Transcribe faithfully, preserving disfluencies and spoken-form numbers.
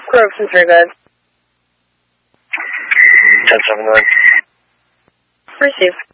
Grove is very good. ten seven nine. Receive.